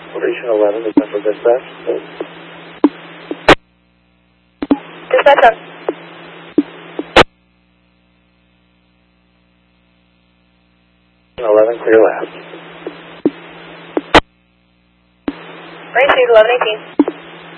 Station 11 to Central Dispatch. Dispatch on. Station 11, clear last. Range 1118.